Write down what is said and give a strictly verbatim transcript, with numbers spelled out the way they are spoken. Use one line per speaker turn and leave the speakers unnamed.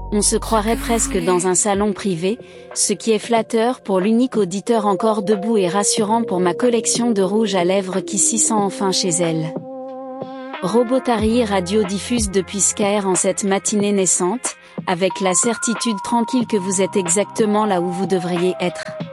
On se croirait presque dans un salon privé, ce qui est flatteur pour l'unique auditeur encore debout et rassurant pour ma collection de rouge à lèvres qui s'y sent enfin chez elle. Robotari Radio diffuse depuis Scaer en cette matinée naissante, avec la certitude tranquille que vous êtes exactement là où vous devriez être.